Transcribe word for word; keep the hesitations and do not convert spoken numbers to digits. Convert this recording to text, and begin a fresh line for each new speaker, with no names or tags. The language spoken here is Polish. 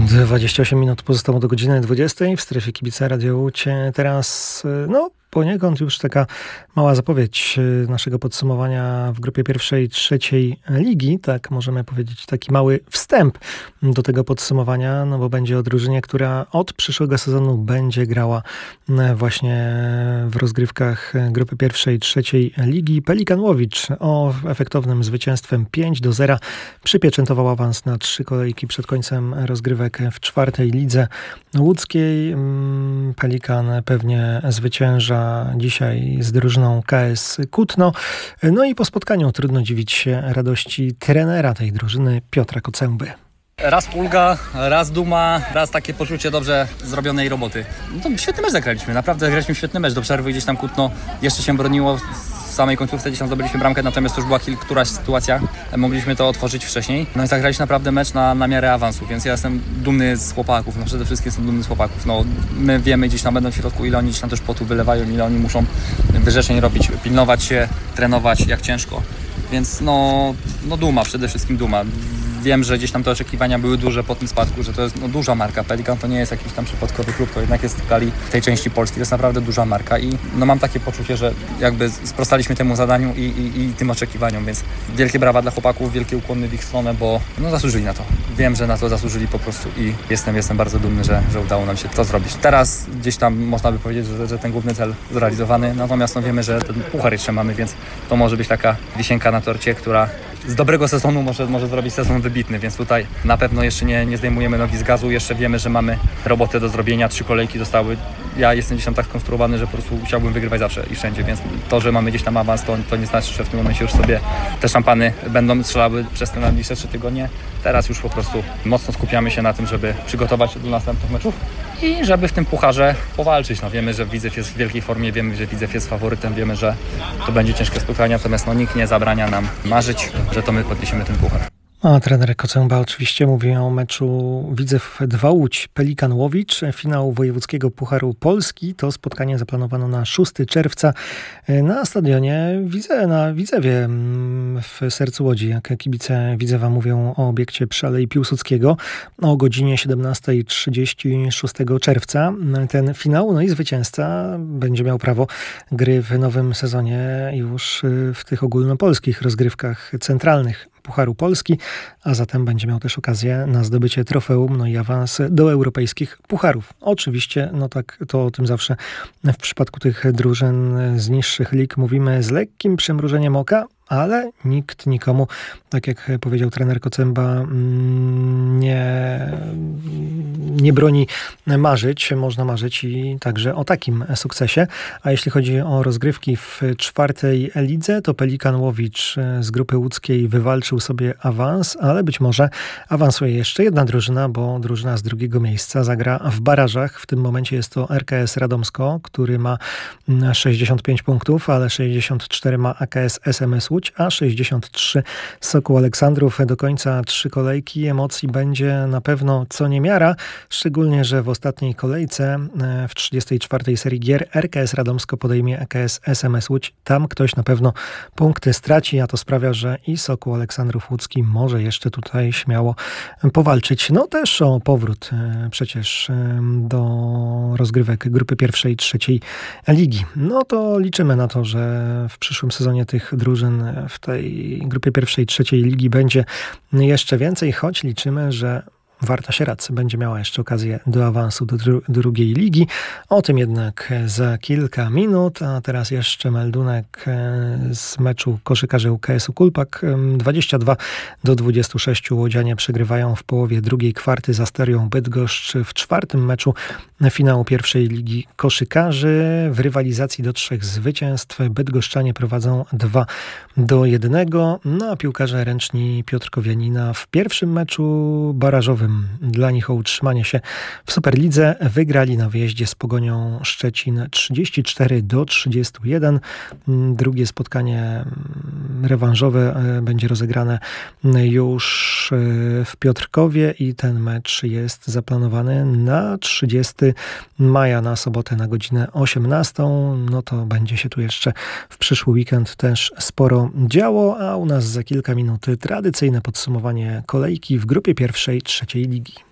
dwadzieścia osiem minut pozostało do godziny dwudziestej w strefie Kibica Radio Łódź. Teraz, no, poniekąd już taka mała zapowiedź naszego podsumowania w grupie pierwszej, trzeciej ligi. Tak możemy powiedzieć, taki mały wstęp do tego podsumowania, no bo będzie o drużynie, która od przyszłego sezonu będzie grała właśnie w rozgrywkach grupy pierwszej, trzeciej ligi. Pelikan Łowicz o efektownym zwycięstwem pięć do zera przypieczętował awans na trzy kolejki przed końcem rozgrywek w czwartej lidze łódzkiej. Pelikan pewnie zwycięża dzisiaj z drużyną K S Kutno. No i po spotkaniu trudno dziwić się radości trenera tej drużyny, Piotra Kocęby.
Raz ulga, raz duma, raz takie poczucie dobrze zrobionej roboty. No to świetny mecz zagraliśmy, naprawdę graliśmy świetny mecz. Do przerwy gdzieś tam Kutno jeszcze się broniło. W samej końcówce gdzieś tam zdobyliśmy bramkę, natomiast to już była kilk, któraś sytuacja. Mogliśmy to otworzyć wcześniej. No i zagraliśmy naprawdę mecz na, na miarę awansu, więc ja jestem dumny z chłopaków. No przede wszystkim jestem dumny z chłopaków. No, my wiemy gdzieś tam będą w środku, ile oni gdzieś tam też potu wylewają, ile oni muszą wyrzeczeń robić, pilnować się, trenować, jak ciężko. Więc no, no duma, przede wszystkim duma. Wiem, że gdzieś tam te oczekiwania były duże po tym spadku, że to jest no, duża marka. Pelikan to nie jest jakiś tam przypadkowy klub, to jednak jest w skali tej części Polski. To jest naprawdę duża marka i no, mam takie poczucie, że jakby sprostaliśmy temu zadaniu i, i, i tym oczekiwaniom, więc wielkie brawa dla chłopaków, wielkie ukłony w ich stronę, bo no, zasłużyli na to. Wiem, że na to zasłużyli po prostu i jestem, jestem bardzo dumny, że, że udało nam się to zrobić. Teraz gdzieś tam można by powiedzieć, że, że ten główny cel zrealizowany, natomiast no, wiemy, że ten puchar jeszcze mamy, więc to może być taka wisienka na torcie, która z dobrego sezonu może, może zrobić sezon wybitny, więc tutaj na pewno jeszcze nie, nie zdejmujemy nogi z gazu, jeszcze wiemy, że mamy robotę do zrobienia, trzy kolejki zostały. Ja jestem gdzieś tam tak skonstruowany, że po prostu chciałbym wygrywać zawsze i wszędzie, więc to, że mamy gdzieś tam awans, to, to nie znaczy, że w tym momencie już sobie te szampany będą strzelały przez te najbliższe trzy tygodnie. Teraz już po prostu mocno skupiamy się na tym, żeby przygotować się do następnych meczów i żeby w tym pucharze powalczyć. No, wiemy, że Widzew jest w wielkiej formie, wiemy, że Widzew jest faworytem, wiemy, że to będzie ciężkie spotkanie, natomiast no, nikt nie zabrania nam marzyć, że to my podniesiemy ten puchar.
A trener Kocęba oczywiście mówi o meczu Widzew dwa Łódź Pelikan Łowicz. Finał wojewódzkiego Pucharu Polski. To spotkanie zaplanowano na szóstego czerwca na stadionie Widze, na Widzewie w sercu Łodzi. Jak kibice Widzewa mówią o obiekcie przy Alei Piłsudskiego o godzinie siedemnasta trzydzieści szóstego czerwca. Ten finał, no i zwycięzca będzie miał prawo gry w nowym sezonie już w tych ogólnopolskich rozgrywkach centralnych Pucharu Polski, a zatem będzie miał też okazję na zdobycie trofeum, no i awans do europejskich pucharów. Oczywiście, no tak, to o tym zawsze w przypadku tych drużyn z niższych lig mówimy z lekkim przymrużeniem oka, ale nikt nikomu, tak jak powiedział trener Kocęba, nie, nie broni marzyć. Można marzyć i także o takim sukcesie. A jeśli chodzi o rozgrywki w czwartej lidze, to Pelikan Łowicz z grupy łódzkiej wywalczył sobie awans, ale być może awansuje jeszcze jedna drużyna, bo drużyna z drugiego miejsca zagra w barażach. W tym momencie jest to R K S Radomsko, który ma sześćdziesiąt pięć punktów, ale sześćdziesiąt cztery ma A K S S M S Łódź, a sześćdziesiąt trzy Sokół Aleksandrów. Do końca trzy kolejki emocji będzie na pewno co niemiara, szczególnie, że w ostatniej kolejce w trzydziestej czwartej serii gier R K S Radomsko podejmie A K S S M S Łódź. Tam ktoś na pewno punkty straci, a to sprawia, że i Sokół Aleksandrów Łódzki może jeszcze tutaj śmiało powalczyć. No też o powrót przecież do rozgrywek grupy pierwszej, trzeciej ligi. No to liczymy na to, że w przyszłym sezonie tych drużyn w tej grupie pierwszej, trzeciej ligi będzie jeszcze więcej, choć liczymy, że Warta Sieradz będzie miała jeszcze okazję do awansu do dru- drugiej ligi. O tym jednak za kilka minut, a teraz jeszcze meldunek z meczu koszykarzy U K S-u Kulpak. dwadzieścia dwa do dwudziestu sześciu łodzianie przegrywają w połowie drugiej kwarty z Asterią Bydgoszcz w czwartym meczu finału pierwszej ligi koszykarzy. W rywalizacji do trzech zwycięstw bydgoszczanie prowadzą dwa do jednego. No a piłkarze ręczni Piotrkowianina w pierwszym meczu barażowym dla nich o utrzymanie się w Superlidze wygrali na wyjeździe z Pogonią Szczecin trzydzieści cztery do trzydziestu jeden. Drugie spotkanie rewanżowe będzie rozegrane już w Piotrkowie i ten mecz jest zaplanowany na trzydziestego maja, na sobotę na godzinę osiemnastą. No to będzie się tu jeszcze w przyszły weekend też sporo działo, a u nas za kilka minut tradycyjne podsumowanie kolejki w grupie pierwszej, trzeciej ligi.